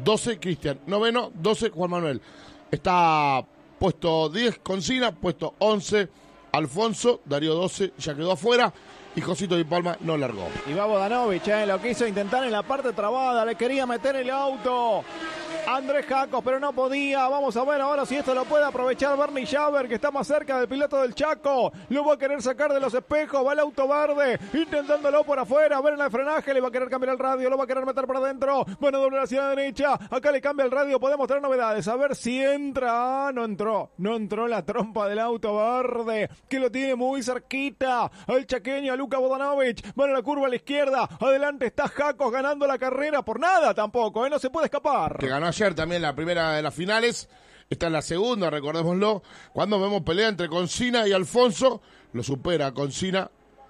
12 Cristian, noveno, 12 Juan Manuel. Está puesto 10 Concina, puesto 11 Alfonso, Darío 12 ya quedó afuera y Josito Di Palma no largó. Y va Vodanovic, lo quiso intentar en la parte trabada, le quería meter el auto Andrés Jacos, pero no podía. Vamos a ver ahora si esto lo puede aprovechar Bernie Javer, que está más cerca del piloto del Chaco. Lo va a querer sacar de los espejos, va el auto verde, intentándolo por afuera, a ver en el frenaje, le va a querer cambiar el radio, lo va a querer meter por adentro, van a doblar hacia la derecha, acá le cambia el radio, podemos tener novedades, a ver si entra. No entró la trompa del auto verde, que lo tiene muy cerquita al chaqueño, a Luka Vodanovic. Van a la curva a la izquierda, adelante está Jacos ganando la carrera por nada tampoco, no se puede escapar. Que ganó ayer también la primera de las finales, está en la segunda, recordémoslo, cuando vemos pelea entre Concina y Alfonso, lo supera Concina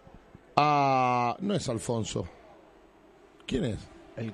a... no es Alfonso, ¿quién es? El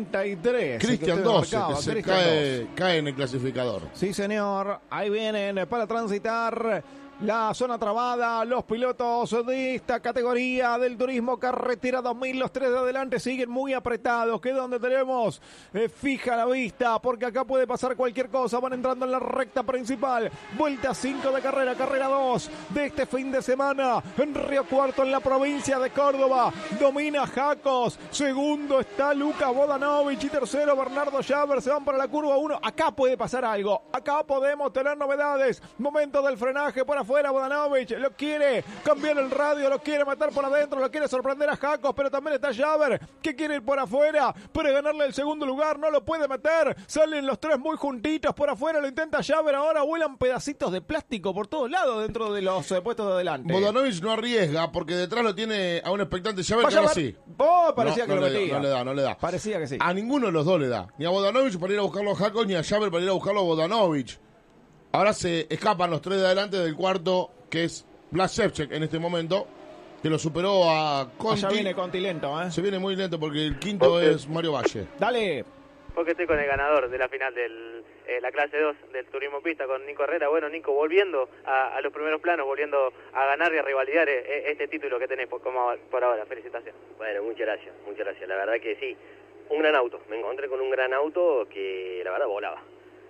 43. Cristian 12, que se cae en el clasificador. Sí, señor, ahí vienen para transitar la zona trabada, los pilotos de esta categoría del turismo carretera 2000, los tres de adelante siguen muy apretados, que es donde tenemos fija la vista, porque acá puede pasar cualquier cosa. Van entrando en la recta principal, vuelta 5 de carrera, carrera 2 de este fin de semana, en Río Cuarto, en la provincia de Córdoba. Domina Jacos, segundo está Luka Vodanovic y tercero Bernardo Javer. Se van para la curva 1, acá puede pasar algo, acá podemos tener novedades. Momento del frenaje por afuera, Vodanovic lo quiere cambiar el radio, lo quiere matar por adentro, lo quiere sorprender a Jacos, pero también está Javer, que quiere ir por afuera para ganarle el segundo lugar, no lo puede meter, salen los tres muy juntitos por afuera, lo intenta Javer, ahora vuelan pedacitos de plástico por todos lados dentro de los puestos de adelante. Vodanovic no arriesga, porque detrás lo tiene a un expectante Javer, que ahora sí. Parecía que lo metía. No le da. Parecía que sí. A ninguno de los dos le da, ni a Vodanovic para ir a buscarlo a Jacos, ni a Javer para ir a buscarlo a Vodanovic. Ahora se escapan los tres de adelante del cuarto, que es Blas Ševčík en este momento, que lo superó a Conti. Ya viene Conti lento, Se viene muy lento porque el quinto es Mario Valle. Dale. Porque estoy con el ganador de la final de la clase 2 del turismo pista, con Nico Herrera. Bueno, Nico, volviendo a los primeros planos, volviendo a ganar y a rivalidar este título que tenés por ahora. Felicitaciones. Bueno, muchas gracias. La verdad que sí, un gran auto. Me encontré con un gran auto que la verdad volaba.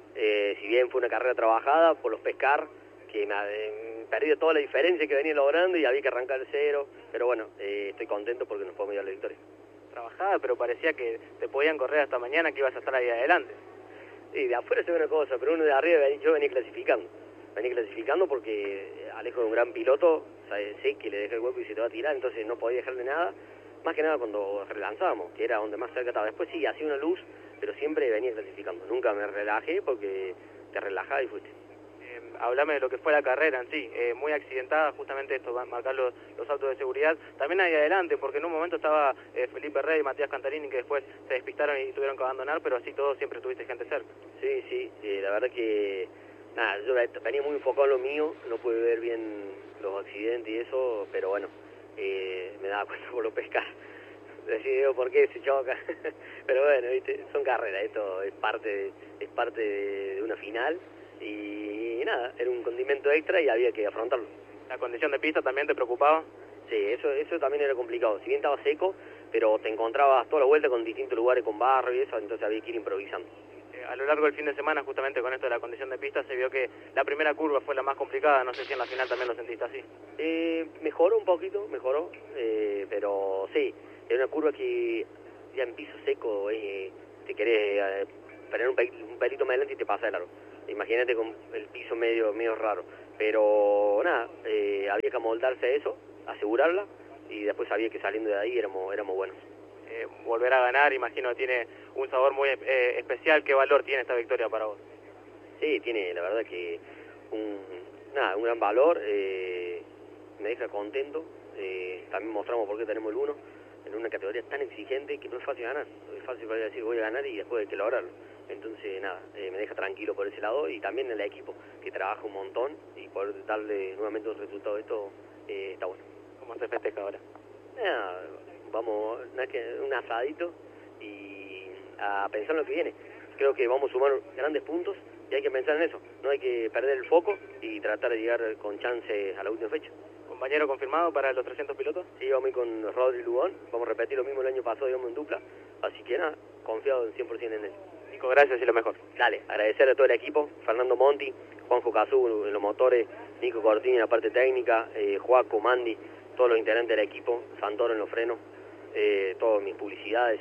Si bien fue una carrera trabajada por los pescar, que me perdí toda la diferencia que venía logrando y había que arrancar de cero, pero bueno, estoy contento porque nos podemos llevar la victoria. Trabajada, pero parecía que te podían correr hasta mañana, que ibas a estar ahí adelante. Sí, de afuera se ve una cosa, pero uno de arriba yo venía clasificando porque Alejo es un gran piloto, sé que le deja el hueco y se te va a tirar, entonces no podía dejarle nada, más que nada cuando relanzábamos, que era donde más cerca estaba. Después sí, hacía una luz, pero siempre venía clasificando. Nunca me relajé porque te relajás y fuiste. Hablame de lo que fue la carrera en sí, muy accidentada, justamente esto, marcar los autos de seguridad. También ahí adelante, porque en un momento estaba Felipe Rey y Matías Cantarini, que después se despistaron y tuvieron que abandonar, pero así todo siempre tuviste gente cerca. Sí, la verdad que, nada, yo venía muy enfocado en lo mío, no pude ver bien los accidentes y eso, pero bueno, me daba cuenta por lo pescar. Decidió por qué se choca, pero bueno, viste, son carreras, esto es parte de una final y nada, era un condimento extra y había que afrontarlo. ¿La condición de pista también te preocupaba? Sí, eso también era complicado, si bien estaba seco, pero te encontrabas toda la vuelta con distintos lugares con barro y eso, entonces había que ir improvisando. A lo largo del fin de semana, justamente con esto de la condición de pista, se vio que la primera curva fue la más complicada, no sé si en la final también lo sentiste así. Mejoró un poquito, pero sí, es una curva que ya en piso seco te querés poner un pelito más adelante y te pasa de largo. Imagínate con el piso medio raro, pero nada, había que amoldarse a eso, asegurarla, y después sabía que saliendo de ahí éramos buenos. Volver a ganar, imagino que tiene un sabor muy especial. ¿Qué valor tiene esta victoria para vos? Sí, tiene la verdad que un gran valor, me deja contento, también mostramos por qué tenemos el 1 en una categoría tan exigente que no es fácil ganar, es fácil para decir voy a ganar y después hay que lograrlo. Entonces nada, me deja tranquilo por ese lado y también el equipo que trabaja un montón y poder darle nuevamente un resultado de esto está bueno. ¿Cómo se festeja ahora? Vamos, un asadito y a pensar en lo que viene. Creo que vamos a sumar grandes puntos y hay que pensar en eso. No hay que perder el foco y tratar de llegar con chances a la última fecha. ¿Compañero confirmado para los 300 pilotos? Sí, vamos a ir con Rodri Lugón. Vamos a repetir lo mismo el año pasado, digamos en dupla. Así que nada, confiado 100% en él. Nico, gracias y lo mejor. Dale, agradecer a todo el equipo, Fernando Monti, Juanjo Cazú en los motores, Nico Cortini en la parte técnica, Joaco, Mandy, todos los integrantes del equipo, Santoro en los frenos, todas mis publicidades,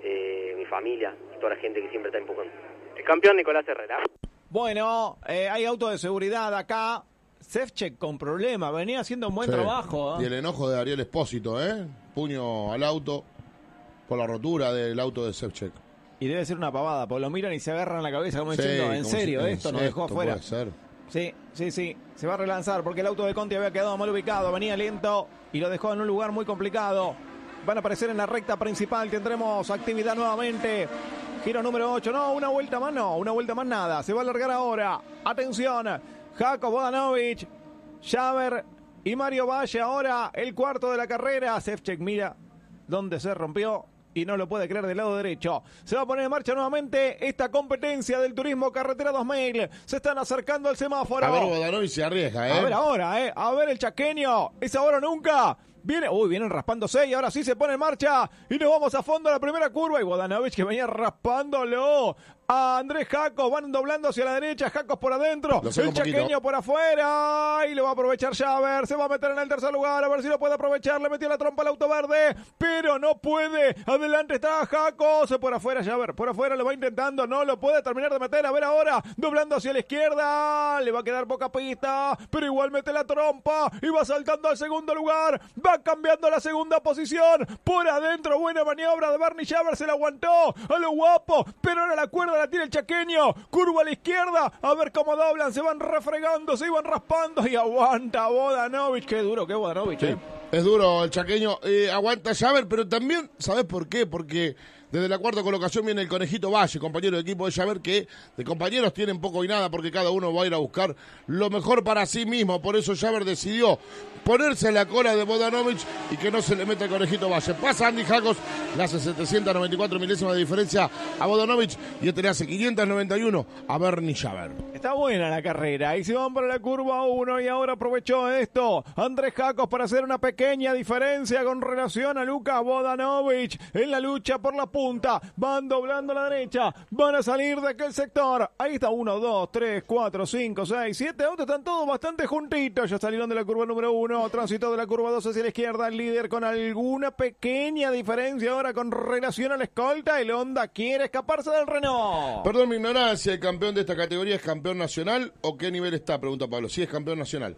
mi familia y toda la gente que siempre está empujando. El campeón Nicolás Herrera. Bueno, hay auto de seguridad acá. Ševčík con problema, venía haciendo un buen trabajo. Y el enojo de Ariel Espósito, puño al auto por la rotura del auto de Ševčík. Y debe ser una pavada, porque lo miran y se agarran la cabeza como diciendo, ¿en serio esto nos dejó afuera? Puede ser. Sí, se va a relanzar porque el auto de Conti había quedado mal ubicado, venía lento y lo dejó en un lugar muy complicado. Van a aparecer en la recta principal, tendremos actividad nuevamente. Giro número 8, no, una vuelta más nada, se va a alargar ahora. Atención, Jaco Vodanovic, Javer y Mario Valle ahora el cuarto de la carrera. Ševčík mira dónde se rompió y no lo puede creer del lado derecho. Se va a poner en marcha nuevamente esta competencia del Turismo Carretera 2000. Se están acercando al semáforo. A ver, Vodanovic se arriesga, A ver ahora, a ver el chaqueño. Es ahora o nunca. Vienen raspándose y ahora sí se pone en marcha. Y nos vamos a fondo a la primera curva. Y Vodanovic que venía raspándolo a Andrés Jacos. Van doblando hacia la derecha. Jacos por adentro. El chaqueño por afuera. Y lo va a aprovechar Javer. Se va a meter en el tercer lugar. A ver si lo puede aprovechar. Le metió la trompa al auto verde. Pero no puede. Adelante está Jacos. Por afuera Javer. Por afuera lo va intentando. No lo puede terminar de meter. A ver ahora. Doblando hacia la izquierda. Le va a quedar poca pista. Pero igual mete la trompa. Y va saltando al segundo lugar. Va cambiando la segunda posición. Por adentro. Buena maniobra de Bernie Javer. Se la aguantó. A lo guapo. Pero ahora la cuerda la tiene el chaqueño. Curva a la izquierda. A ver cómo doblan. Se van refregando. Se iban raspando. Y aguanta Vodanovic. Qué duro que Vodanovic. Sí. Es duro el chaqueño. Aguanta Javer. Pero también, ¿sabes por qué? Porque desde la cuarta colocación viene el Conejito Valle, compañero de equipo de Javer, que de compañeros tienen poco y nada porque cada uno va a ir a buscar lo mejor para sí mismo. Por eso Javer decidió ponerse en la cola de Vodanovic y que no se le meta el Conejito Valle. Pasa Andy Jacos, le hace 794 milésimas de diferencia a Vodanovic y este le hace 591 a Bernie Javer. Está buena la carrera y se van para la curva 1 y ahora aprovechó esto Andrés Jacos para hacer una pequeña diferencia con relación a Luka Vodanovic en la lucha por la punta. Van doblando a la derecha, van a salir de aquel sector. Ahí está 1, 2, 3, 4, 5, 6, 7 autos, están todos bastante juntitos. Ya salieron de la curva número 1, tránsito de la curva 2 hacia la izquierda, el líder con alguna pequeña diferencia ahora con relación a la escolta. El Honda quiere escaparse del Renault. Perdón mi ignorancia, ¿el campeón de esta categoría es campeón nacional o qué nivel está? Pregunta Pablo. Sí, es campeón nacional.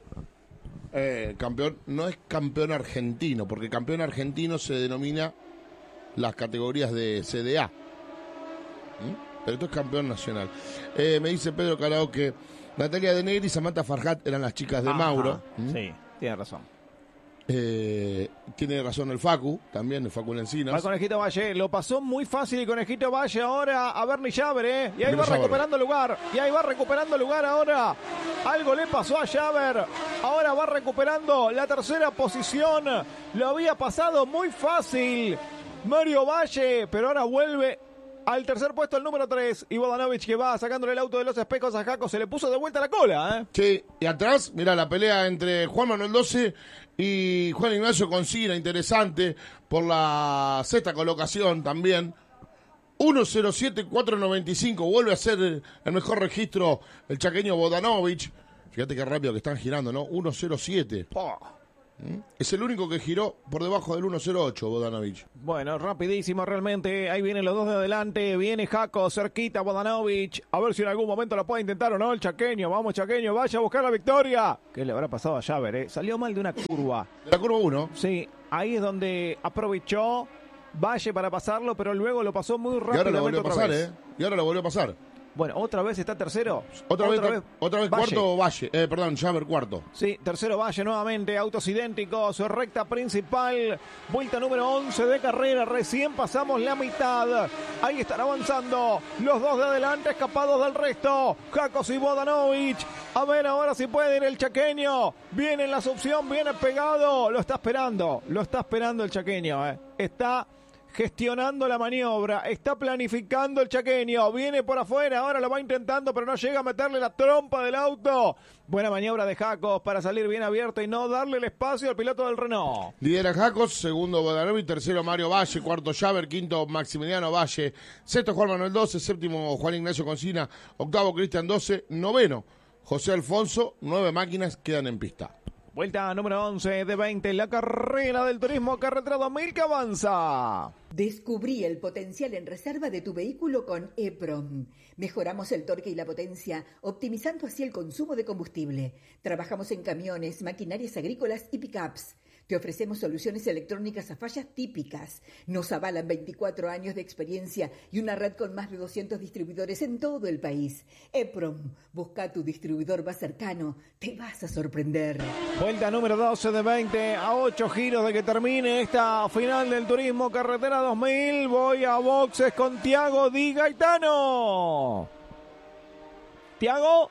Campeón, no es campeón argentino, porque campeón argentino se denomina las categorías de CDA. Pero esto es campeón nacional. Me dice Pedro Carao que Natalia De Negri y Samantha Farhat eran las chicas de Mauro. Sí, tiene razón. Tiene razón el Facu, también el Facu Lencinas. Va Conejito Valle, lo pasó muy fácil el Conejito Valle ahora a Bernie Javer, y ahí va recuperando lugar, ahora. Algo le pasó a Javer, ahora va recuperando la tercera posición, lo había pasado muy fácil Mario Valle, pero ahora vuelve al tercer puesto el número 3, y Vodanovic que va sacándole el auto de los espejos a Jaco, se le puso de vuelta la cola. Sí, y atrás, mirá la pelea entre Juan Manuel 12 y Juan Ignacio Concina, interesante, por la sexta colocación también. 1.07.495, vuelve a ser el mejor registro el chaqueño Vodanovic. Fíjate qué rápido que están girando, ¿no? 1.07. Es el único que giró por debajo del 1.08, Vodanovic. Bueno, rapidísimo realmente. Ahí vienen los dos de adelante. Viene Jaco, cerquita Vodanovic. A ver si en algún momento lo puede intentar o no el chaqueño. Vamos, chaqueño, vaya a buscar la victoria. ¿Qué le habrá pasado a Javer? Salió mal de una curva. La curva 1. Sí, ahí es donde aprovechó Valle para pasarlo, pero luego lo pasó muy rápido. Y ahora lo volvió a pasar, Y ahora lo volvió a pasar. Bueno, otra vez está tercero. Otra vez Valle. Cuarto Valle. Javer cuarto. Sí, tercero Valle nuevamente. Autos idénticos. Recta principal. Vuelta número 11 de carrera. Recién pasamos la mitad. Ahí están avanzando los dos de adelante, escapados del resto. Jacos y Vodanovic. A ver ahora si puede ir el chaqueño. Viene en la opción, viene pegado. Lo está esperando el chaqueño. Está gestionando la maniobra, está planificando el chaqueño, viene por afuera, ahora lo va intentando, pero no llega a meterle la trompa del auto. Buena maniobra de Jacos para salir bien abierto y no darle el espacio al piloto del Renault. Lidera Jacos, segundo Bodanovic, tercero Mario Valle, cuarto Javer, quinto Maximiliano Valle, sexto Juan Manuel 12, séptimo Juan Ignacio Concina, octavo Cristian 12, noveno José Alfonso, 9 máquinas quedan en pista. Vuelta número 11 de 20, la carrera del Turismo Carretera 2000 que avanza. Descubrí el potencial en reserva de tu vehículo con EPROM. Mejoramos el torque y la potencia, optimizando así el consumo de combustible. Trabajamos en camiones, maquinarias agrícolas y pickups. Te ofrecemos soluciones electrónicas a fallas típicas. Nos avalan 24 años de experiencia y una red con más de 200 distribuidores en todo el país. EPROM, busca tu distribuidor más cercano. Te vas a sorprender. Vuelta número 12 de 20, a 8 giros de que termine esta final del Turismo Carretera 2000. Voy a boxes con Tiago Di Gaetano. Tiago.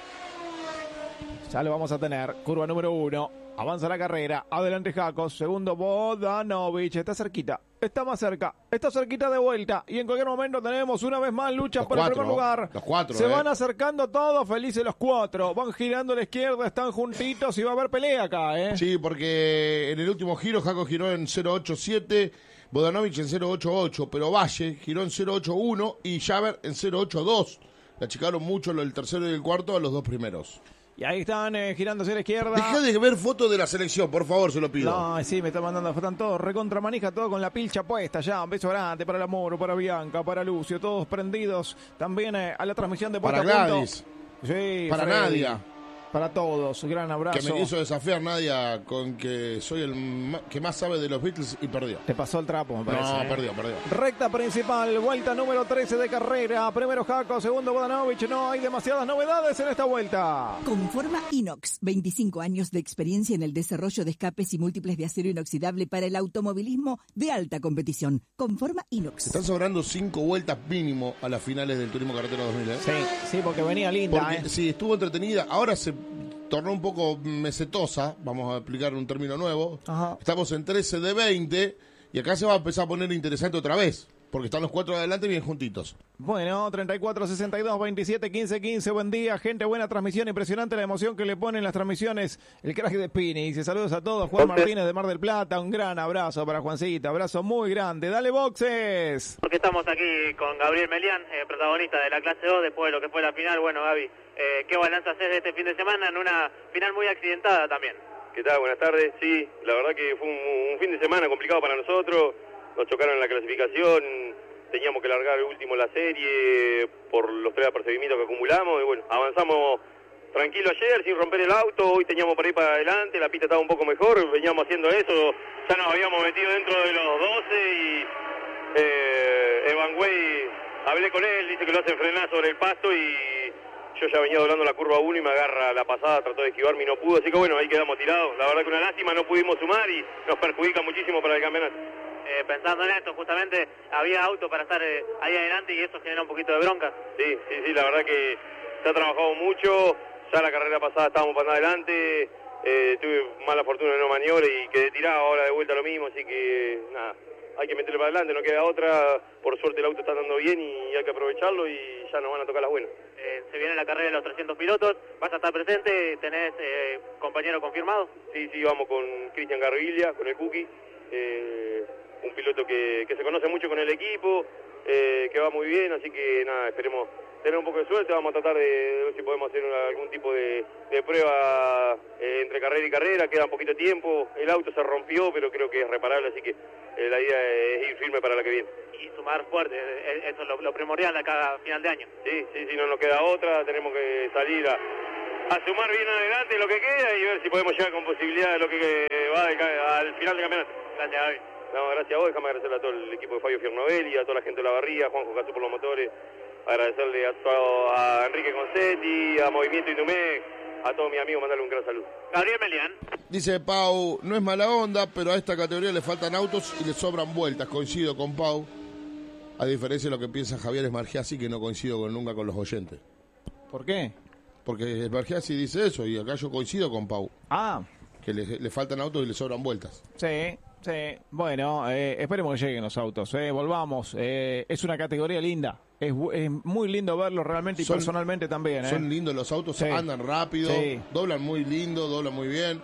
Ya lo vamos a tener. Curva número 1. Avanza la carrera, adelante Jacos, segundo Bodanovic, está cerquita, está más cerca, está cerquita de vuelta y en cualquier momento tenemos una vez más lucha por el primer lugar. Los cuatro, se van acercando todos, felices los cuatro, van girando a la izquierda, están juntitos y va a haber pelea acá, Sí, porque en el último giro Jacos giró en 0.87, Bodanovic en 0.88, pero Valle giró en 0.81 y Javer en 0.82. Le achicaron mucho el tercero y el cuarto a los dos primeros. Y ahí están girando hacia la izquierda. Deja de ver fotos de la selección, por favor, se lo pido. No, sí, me está mandando, están todos recontra manija, todo con la pilcha puesta ya. Un beso grande para el Amor, para Bianca, para Lucio, todos prendidos también a la transmisión de Puerta Para a Punto. Gladys. Sí, para Freddy. Nadia. Para todos, gran abrazo. Que me quiso desafiar Nadia con que soy el que más sabe de los Beatles y perdió. Te pasó el trapo, me parece. No, perdió. Recta principal, vuelta número 13 de carrera. Primero Jaco, segundo Bodanovic. No hay demasiadas novedades en esta vuelta. Conforma Inox, 25 años de experiencia en el desarrollo de escapes y múltiples de acero inoxidable para el automovilismo de alta competición. Conforma Inox. Están sobrando 5 vueltas mínimo a las finales del Turismo Carretera 2000, ¿eh? Sí, porque venía linda, porque, sí, estuvo entretenida. Ahora se tornó un poco mesetosa, vamos a aplicar un término nuevo. Ajá. Estamos en 13 de 20 y acá se va a empezar a poner interesante otra vez, porque están los 4 de adelante bien juntitos. Bueno, 34, 62, 27, 15, 15. Buen día, gente. Buena transmisión. Impresionante la emoción que le ponen las transmisiones. El crack de Pini. Dice saludos a todos. Juan Martínez de Mar del Plata. Un gran abrazo para Juancita. Abrazo muy grande. Dale, boxes. Porque estamos aquí con Gabriel Melián, protagonista de la clase 2 después de lo que fue la final. Bueno, Gaby, ¿qué balance haces de este fin de semana en una final muy accidentada también? ¿Qué tal? Buenas tardes. Sí, la verdad que fue un fin de semana complicado para nosotros. Nos chocaron en la clasificación, teníamos que largar último la serie por los 3 apercibimientos que acumulamos y bueno, avanzamos tranquilo ayer sin romper el auto, hoy teníamos para ir para adelante, la pista estaba un poco mejor, veníamos haciendo eso, ya nos habíamos metido dentro de los 12 y Evan Way, hablé con él, dice que lo hacen frenar sobre el pasto y yo ya venía doblando la curva 1 y me agarra la pasada, trató de esquivarme y no pudo, así que bueno, ahí quedamos tirados, la verdad que una lástima, no pudimos sumar y nos perjudica muchísimo para el campeonato. Pensando en esto, justamente había auto para estar ahí adelante y eso genera un poquito de bronca. Sí, la verdad que se ha trabajado mucho, ya la carrera pasada estábamos para adelante, tuve mala fortuna de no maniobra y quedé tirado, ahora de vuelta lo mismo, así que nada, hay que meterle para adelante, no queda otra, por suerte el auto está andando bien y hay que aprovecharlo y ya nos van a tocar las buenas. Se viene la carrera de los 300 pilotos, ¿vas a estar presente? ¿Tenés compañero confirmado? Sí, vamos con Cristian Garriglia, con el Cookie. Un piloto que se conoce mucho con el equipo, que va muy bien, así que nada, esperemos tener un poco de suerte, vamos a tratar de ver si podemos hacer algún tipo de prueba entre carrera y carrera, queda un poquito de tiempo, el auto se rompió, pero creo que es reparable, así que la idea es ir firme para la que viene. Y sumar fuerte, eso es lo primordial de cada final de año. Sí, no nos queda otra, tenemos que salir a sumar bien adelante lo que queda y ver si podemos llegar con posibilidad de lo que va al final del campeonato. Gracias, Gaby. No, gracias a vos, déjame agradecerle a todo el equipo de Fabio Fiernovelli, a toda la gente de la Barría, a Juanjo Cazú por los motores, agradecerle a Enrique Concetti, a Movimiento Inumé, a todos mis amigos, mandarle un gran saludo. Gabriel Melián. Dice Pau, no es mala onda, pero a esta categoría le faltan autos y le sobran vueltas. Coincido con Pau, a diferencia de lo que piensa Javier Esmargiasi, que no coincido nunca con los oyentes. ¿Por qué? Porque Esmargiasi dice eso y acá yo coincido con Pau. Ah. Que le faltan autos y le sobran vueltas. Sí. Sí, bueno, esperemos que lleguen los autos, volvamos, es una categoría linda, es muy lindo verlo realmente y personalmente también. Son lindos los autos, Sí. andan rápido, Sí. doblan muy lindo, doblan muy bien.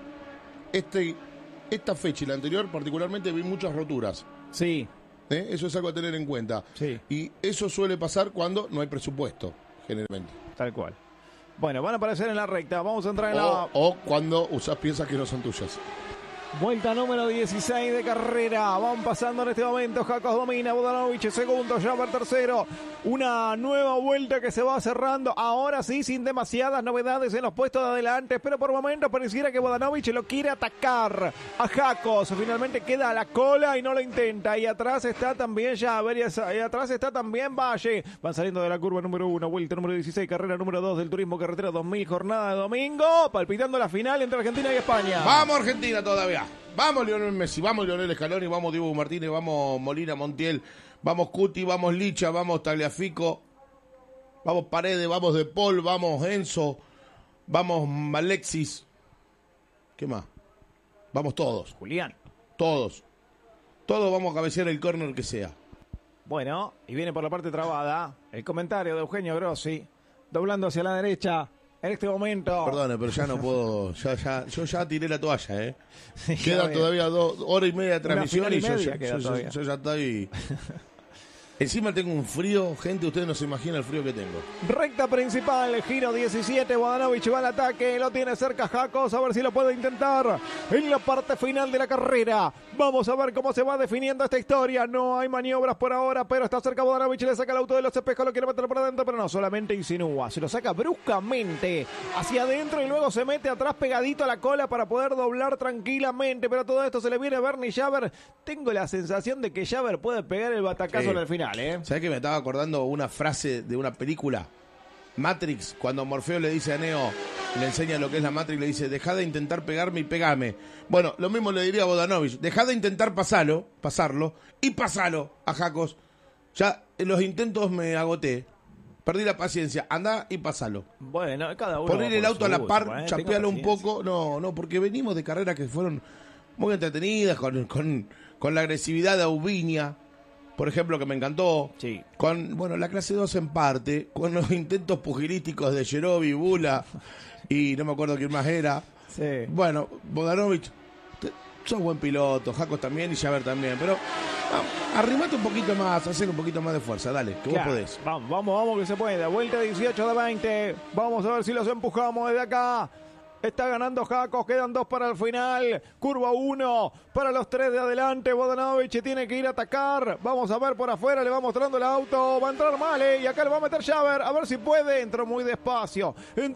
Esta fecha y la anterior particularmente vi muchas roturas. Sí, Eso es algo a tener en cuenta. Sí. Y eso suele pasar cuando no hay presupuesto, generalmente. tal cual. Bueno, van a aparecer en la recta, vamos a entrar en la O cuando usas piezas que no son tuyas. vuelta número 16 de carrera. Van pasando en este momento. Jacos domina, Vodanovic segundo, Javer tercero. Una nueva vuelta que se va cerrando. Ahora sí, sin demasiadas novedades en los puestos de adelante. Pero por momentos pareciera que Vodanovic lo quiere atacar a Jacos. Finalmente queda a la cola y no lo intenta. Y atrás está también Javer. Y atrás está también Valle. Van saliendo de la curva número 1. Vuelta número 16. Carrera número 2 del Turismo Carretera 2000. Jornada de domingo. Palpitando la final entre Argentina y España. ¡Vamos Argentina todavía! Vamos Lionel Messi, vamos Lionel Scaloni, vamos Diego Martínez, vamos Molina Montiel, vamos Cuti, vamos Licha, vamos Tagliafico, vamos Paredes, vamos De Paul, vamos Enzo, vamos Alexis. ¿Qué más? Vamos todos, Julián. todos. Todos vamos a cabecear el córner que sea. Bueno, y viene por la parte trabada el comentario de Eugenio Grossi, doblando hacia la derecha en este momento. Perdone, pero ya no puedo, yo ya tiré la toalla, Sí, Queda ya todavía 2 horas y media de transmisión final y y yo media queda todavía. ya estoy... Encima tengo un frío, gente, ustedes no se imaginan el frío que tengo. Recta principal, giro 17, Vodanovic va al ataque, lo tiene cerca Jacos, a ver si lo puede intentar en la parte final de la carrera. Vamos a ver cómo se va definiendo esta historia, no hay maniobras por ahora, pero está cerca Vodanovic, le saca el auto de los espejos, lo quiere meter por adentro, pero no, solamente insinúa, se lo saca bruscamente hacia adentro y luego se mete atrás pegadito a la cola para poder doblar tranquilamente, pero todo esto se le viene a Bernie Javer. Tengo la sensación de que Javer puede pegar el batacazo Sí. en el final, ¿Sabés que me estaba acordando una frase de una película? Matrix, cuando Morfeo le dice a Neo, le enseña lo que es la Matrix, le dice, dejá de intentar pegarme y pegame. Bueno, lo mismo le diría a Vodanovic, dejá de intentar pasarlo, y pasalo a Jacos. Ya en los intentos me agoté, perdí la paciencia, andá y pasalo. Bueno, cada uno Poner va el por auto a la suyo, par, chapealo un tenga paciencia. poco, no, porque venimos de carreras que fueron muy entretenidas, con la agresividad de Aubinia, por ejemplo, que me encantó. Sí. Con, bueno, la clase 2 en parte, con los intentos pugilísticos de Yerobi, Bula y no me acuerdo quién más era. Sí. Bueno, Vodanovic, sos buen piloto, Jacos también y Javer también, pero arrimate un poquito más, hacer un poquito más de fuerza, dale, que Claro. vos podés. Vamos que se puede. Vuelta 18 de 20. Vamos a ver si los empujamos desde acá. Está ganando Jacos, quedan 2 para el final. Curva 1 para los 3 de adelante. Vodanovic tiene que ir a atacar. Vamos a ver por afuera, le va mostrando el auto. Va a entrar mal, y acá le va a meter Javer. A ver si puede. Entró muy despacio,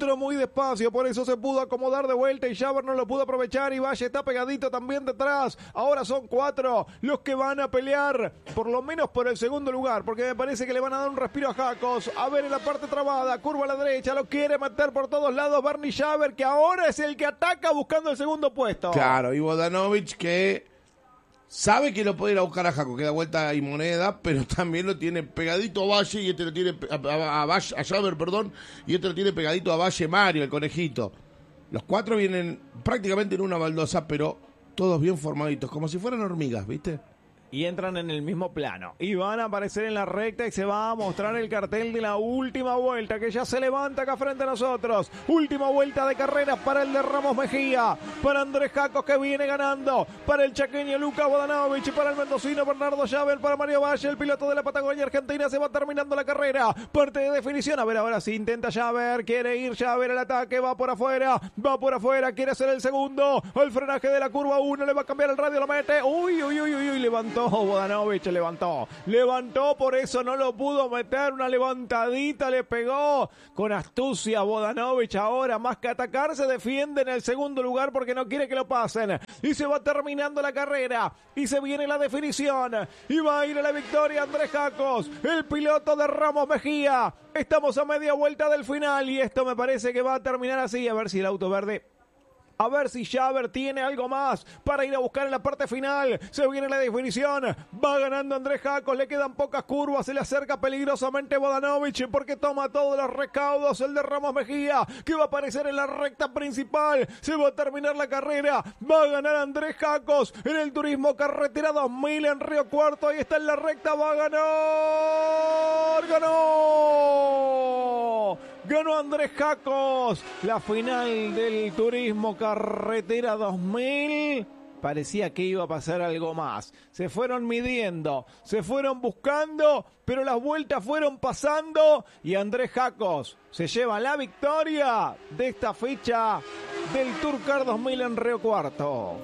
por eso se pudo acomodar de vuelta y Javer no lo pudo aprovechar. Y Valle está pegadito también detrás. Ahora son 4 los que van a pelear, por lo menos por el segundo lugar, porque me parece que le van a dar un respiro a Jacos. A ver en la parte trabada, curva a la derecha, lo quiere meter por todos lados Bernie Javer, que ahora es el que ataca buscando el segundo puesto. Claro, y Vodanovic que sabe que lo puede ir a buscar a Jaco, que da vuelta y moneda, pero también lo tiene pegadito a Valle y este lo tiene a Javer, perdón, y este lo tiene pegadito a Valle Mario, el conejito. Los 4 vienen prácticamente en una baldosa, pero todos bien formaditos, como si fueran hormigas, ¿viste? Y entran en el mismo plano. Y van a aparecer en la recta y se va a mostrar el cartel de la última vuelta que ya se levanta acá frente a nosotros. Última vuelta de carrera para el de Ramos Mejía. Para Andrés Jacos que viene ganando. Para el chaqueño Luca Vodanovic. Para el mendocino Bernardo Javer. Para Mario Valle, el piloto de la Patagonia Argentina. Se va terminando la carrera. Parte de definición. A ver, ahora sí intenta Javer. Quiere ir Javer al ataque. Va por afuera. Quiere hacer el segundo. Al frenaje de la curva 1. Le va a cambiar el radio. Lo mete. Uy. Levantó Vodanovic, levantó, por eso no lo pudo meter, una levantadita le pegó con astucia Vodanovic. Ahora más que atacar se defiende en el segundo lugar porque no quiere que lo pasen, y se va terminando la carrera y se viene la definición y va a ir a la victoria Andrés Jacos, el piloto de Ramos Mejía. Estamos a media vuelta del final y esto me parece que va a terminar así. A ver si el auto verde A ver si Javer tiene algo más para ir a buscar en la parte final. Se viene la definición. Va ganando Andrés Jacos. Le quedan pocas curvas. Se le acerca peligrosamente Vodanovic porque toma todos los recaudos. El de Ramos Mejía, que va a aparecer en la recta principal. Se va a terminar la carrera. Va a ganar Andrés Jacos en el Turismo Carretera 2000 en Río Cuarto. Ahí está en la recta. Va a ganar. ¡Ganó! Ganó Andrés Jacos la final del Turismo Carretera 2000. Parecía que iba a pasar algo más. Se fueron midiendo, se fueron buscando, pero las vueltas fueron pasando y Andrés Jacos se lleva la victoria de esta fecha del Tour Car 2000 en Río Cuarto.